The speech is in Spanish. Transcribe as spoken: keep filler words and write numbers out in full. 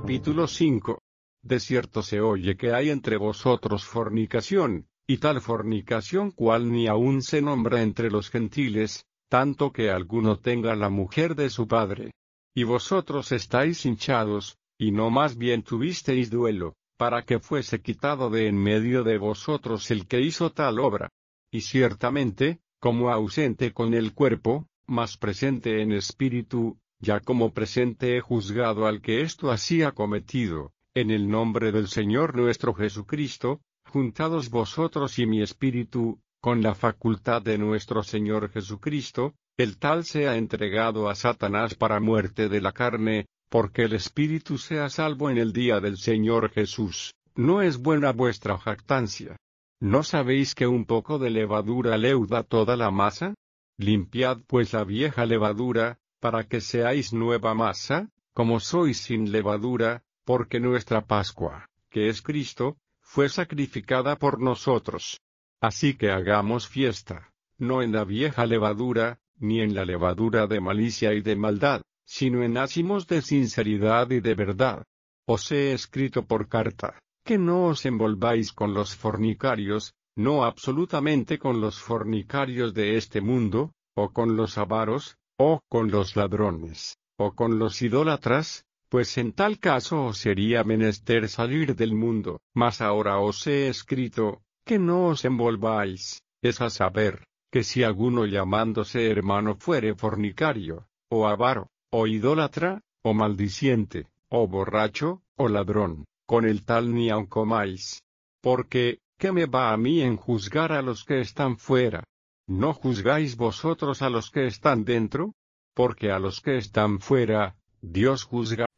capítulo cinco. De cierto se oye que hay entre vosotros fornicación, y tal fornicación cual ni aun se nombra entre los gentiles, tanto que alguno tenga la mujer de su padre. Y vosotros estáis hinchados, y no más bien tuvisteis duelo, para que fuese quitado de en medio de vosotros el que hizo tal obra. Y ciertamente, como ausente con el cuerpo, mas presente en espíritu, ya como presente he juzgado al que esto hacía cometido, en el nombre del Señor nuestro Jesucristo, juntados vosotros y mi espíritu, con la facultad de nuestro Señor Jesucristo, el tal sea entregado a Satanás para muerte de la carne, porque el espíritu sea salvo en el día del Señor Jesús. ¿No es buena vuestra jactancia? ¿No sabéis que un poco de levadura leuda toda la masa? Limpiad pues la vieja levadura, para que seáis nueva masa, como sois sin levadura, porque nuestra Pascua, que es Cristo, fue sacrificada por nosotros. Así que hagamos fiesta, no en la vieja levadura, ni en la levadura de malicia y de maldad, sino en ázimos de sinceridad y de verdad. Os he escrito por carta, que no os envolváis con los fornicarios, no absolutamente con los fornicarios de este mundo, o con los avaros, o con los ladrones, o con los idólatras, pues en tal caso os sería menester salir del mundo. Mas ahora os he escrito, que no os envolváis, es a saber, que si alguno llamándose hermano fuere fornicario, o avaro, o idólatra, o maldiciente, o borracho, o ladrón, con el tal ni aun comáis. Porque, ¿qué me va a mí en juzgar a los que están fuera? ¿No juzgáis vosotros a los que están dentro? Porque a los que están fuera, Dios juzga.